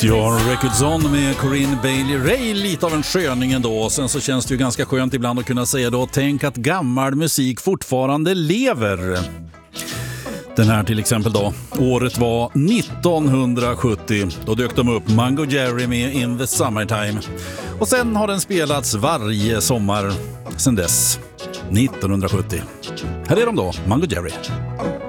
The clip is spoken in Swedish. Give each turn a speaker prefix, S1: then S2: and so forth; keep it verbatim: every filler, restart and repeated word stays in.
S1: Du har Records On med Corinne Bailey Rae, lite av en sköning ändå. Sen så känns det ju ganska skönt ibland att kunna säga då, tänk att gammal musik fortfarande lever. Den här till exempel då, året var nittonhundrasjuttio. Då dök de upp Mango Jerry med In the Summertime. Och sen har den spelats varje sommar sen dess, nittonhundrasjuttio. Här är de då, Mango Jerry.